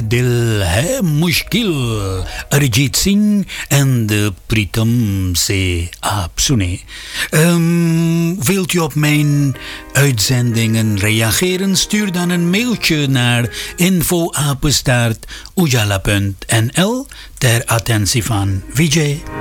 दिल है मुश्किल, अरिजीत Singh en Pritam se aap sune. Wilt u op mijn uitzendingen reageren? Stuur dan een mailtje naar info@ujala.nl ter attentie van Vijay.